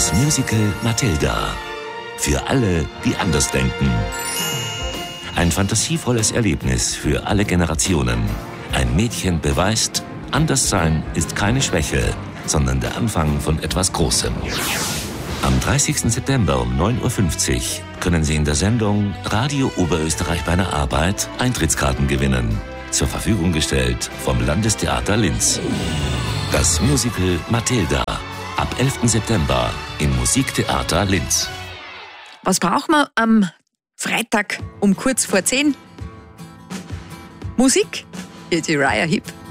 Das Musical Mathilda. Für alle, die anders denken. Ein fantasievolles Erlebnis für alle Generationen. Ein Mädchen beweist, Anderssein ist keine Schwäche, sondern der Anfang von etwas Großem. Am 30. September um 9.50 Uhr können Sie in der Sendung Radio Oberösterreich bei der Arbeit Eintrittskarten gewinnen. Zur Verfügung gestellt vom Landestheater Linz. Das Musical Mathilda. Ab 11. September im Musiktheater Linz. Was brauchen wir am Freitag um kurz vor 10? Musik? Hier ist Uriah Heep.